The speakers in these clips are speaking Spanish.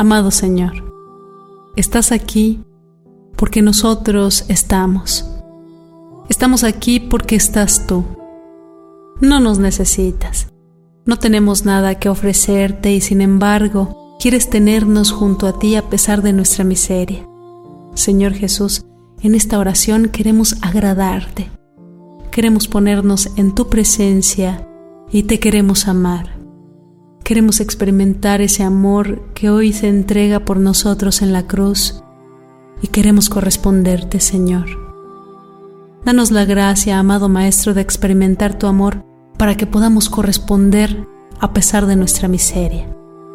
Amado Señor, estás aquí porque nosotros estamos. Estamos aquí porque estás tú. No nos necesitas. No tenemos nada que ofrecerte y sin embargo, quieres tenernos junto a ti a pesar de nuestra miseria. Señor Jesús, en esta oración queremos agradarte. Queremos ponernos en tu presencia y te queremos amar. Queremos experimentar ese amor que hoy se entrega por nosotros en la cruz y queremos corresponderte, Señor. Danos la gracia, amado Maestro, de experimentar tu amor para que podamos corresponder a pesar de nuestra miseria.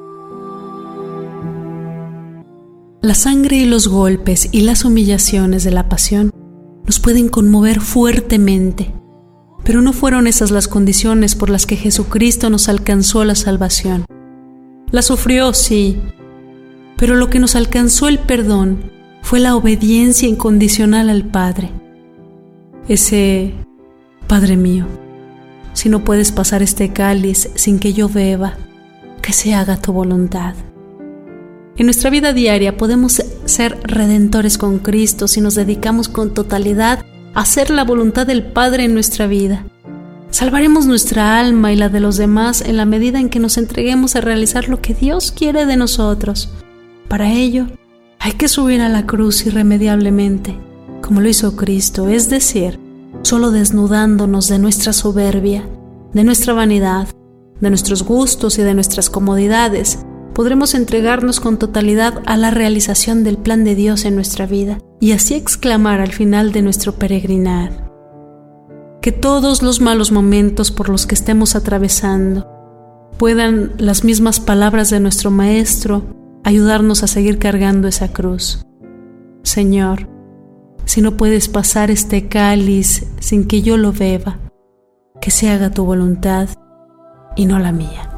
La sangre y los golpes y las humillaciones de la pasión nos pueden conmover fuertemente, pero no fueron esas las condiciones por las que Jesucristo nos alcanzó la salvación. La sufrió, sí, pero lo que nos alcanzó el perdón fue la obediencia incondicional al Padre. Ese: Padre mío, si no puedes pasar este cáliz sin que yo beba, que se haga tu voluntad. En nuestra vida diaria podemos ser redentores con Cristo si nos dedicamos con totalidad a hacer la voluntad del Padre en nuestra vida. Salvaremos nuestra alma y la de los demás en la medida en que nos entreguemos a realizar lo que Dios quiere de nosotros. Para ello, hay que subir a la cruz irremediablemente, como lo hizo Cristo, es decir, solo desnudándonos de nuestra soberbia, de nuestra vanidad, de nuestros gustos y de nuestras comodidades, podremos entregarnos con totalidad a la realización del plan de Dios en nuestra vida y así exclamar al final de nuestro peregrinar: que todos los malos momentos por los que estemos atravesando puedan las mismas palabras de nuestro Maestro ayudarnos a seguir cargando esa cruz. Señor, si no puedes pasar este cáliz sin que yo lo beba, que se haga tu voluntad y no la mía.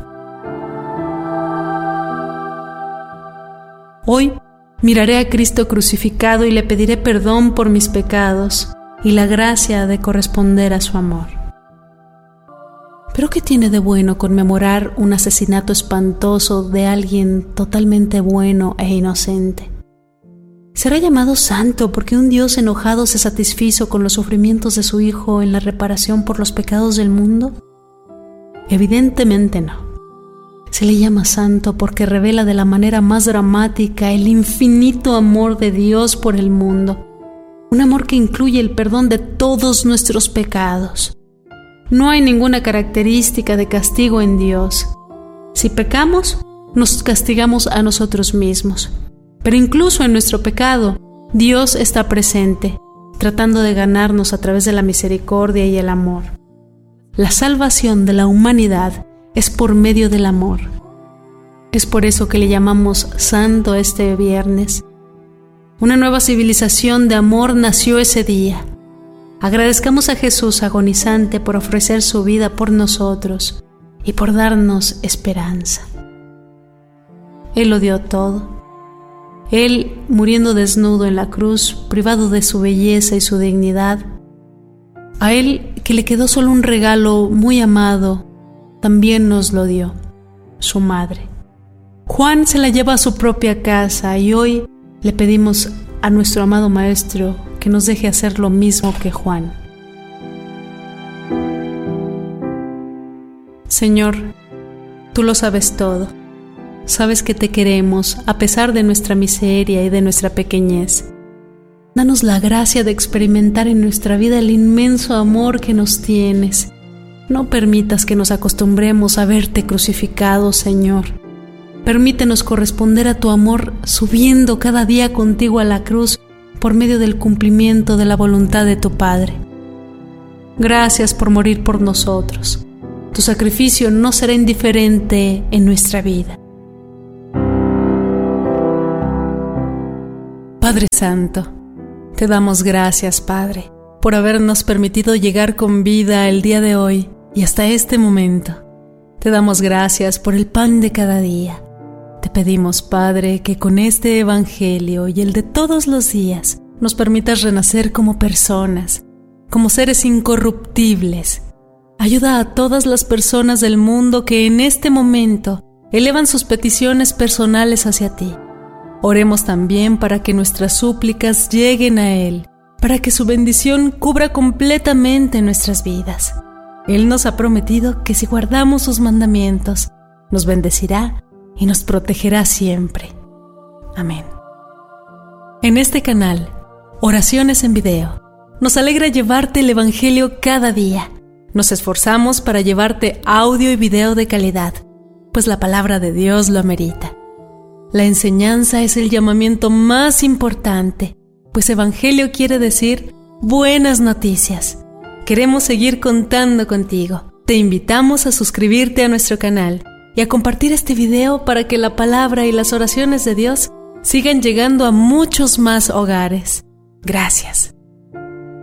Hoy miraré a Cristo crucificado y le pediré perdón por mis pecados y la gracia de corresponder a su amor. ¿Pero qué tiene de bueno conmemorar un asesinato espantoso de alguien totalmente bueno e inocente? ¿Será llamado santo porque un Dios enojado se satisfizo con los sufrimientos de su Hijo en la reparación por los pecados del mundo? Evidentemente no. Se le llama santo porque revela de la manera más dramática el infinito amor de Dios por el mundo, un amor que incluye el perdón de todos nuestros pecados. No hay ninguna característica de castigo en Dios. Si pecamos, nos castigamos a nosotros mismos. Pero incluso en nuestro pecado, Dios está presente, tratando de ganarnos a través de la misericordia y el amor. La salvación de la humanidad es por medio del amor. Es por eso que le llamamos santo este viernes. Una nueva civilización de amor nació ese día. Agradezcamos a Jesús agonizante por ofrecer su vida por nosotros y por darnos esperanza. Él lo dio todo. Él, muriendo desnudo en la cruz, privado de su belleza y su dignidad. A Él, que le quedó solo un regalo muy amado, también nos lo dio, su madre. Juan se la lleva a su propia casa y hoy le pedimos a nuestro amado Maestro que nos deje hacer lo mismo que Juan. Señor, tú lo sabes todo. Sabes que te queremos a pesar de nuestra miseria y de nuestra pequeñez. Danos la gracia de experimentar en nuestra vida el inmenso amor que nos tienes. No permitas que nos acostumbremos a verte crucificado, Señor. Permítenos corresponder a tu amor subiendo cada día contigo a la cruz por medio del cumplimiento de la voluntad de tu Padre. Gracias por morir por nosotros. Tu sacrificio no será indiferente en nuestra vida. Padre Santo, te damos gracias, Padre, por habernos permitido llegar con vida el día de hoy y hasta este momento. Te damos gracias por el pan de cada día. Te pedimos, Padre, que con este Evangelio y el de todos los días nos permitas renacer como personas, como seres incorruptibles. Ayuda a todas las personas del mundo que en este momento elevan sus peticiones personales hacia ti. Oremos también para que nuestras súplicas lleguen a Él, para que su bendición cubra completamente nuestras vidas. Él nos ha prometido que si guardamos sus mandamientos, nos bendecirá y nos protegerá siempre. Amén. En este canal, Oraciones en Video, nos alegra llevarte el Evangelio cada día. Nos esforzamos para llevarte audio y video de calidad, pues la palabra de Dios lo amerita. La enseñanza es el llamamiento más importante, pues Evangelio quiere decir buenas noticias. Queremos seguir contando contigo. Te invitamos a suscribirte a nuestro canal y a compartir este video para que la palabra y las oraciones de Dios sigan llegando a muchos más hogares. Gracias.